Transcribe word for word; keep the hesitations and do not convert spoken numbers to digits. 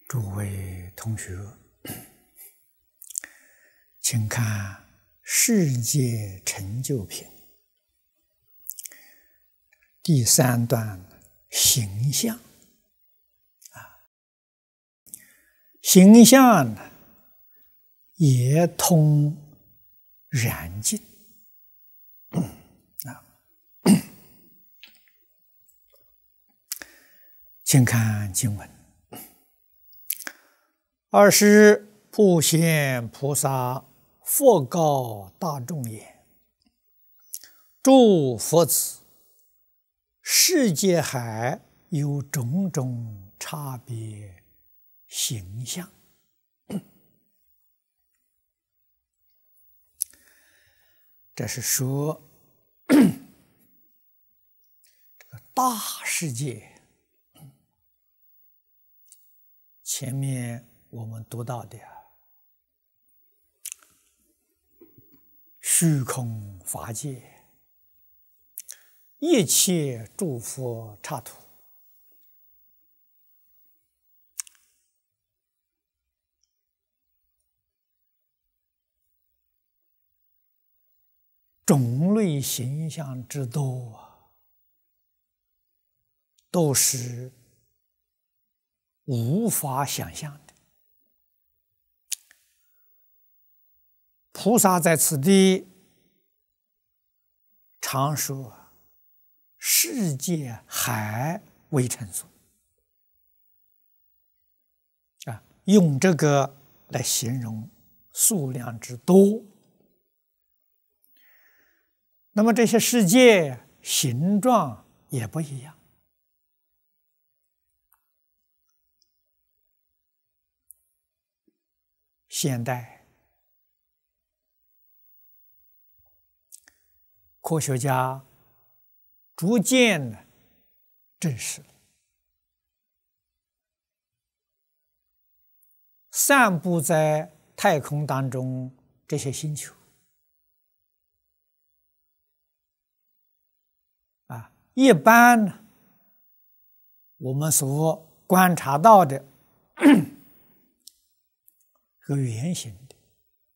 诸位同学，请看《世界成就品》第三段形象啊，形象呢也通染净啊。请看经文。尔时普贤菩萨佛告大众言：诸佛子，世界海有种种差别形象。这是说这个大世界，前面我们读到的虚空法界，一切诸佛刹土，种类形象之多啊，都是无法想象的。菩萨在此地常说世界海为成数啊，用这个来形容数量之多。那么这些世界形状也不一样。现代科学家逐渐的证实了，散布在太空当中这些星球啊，一般呢，我们所观察到的和圆形的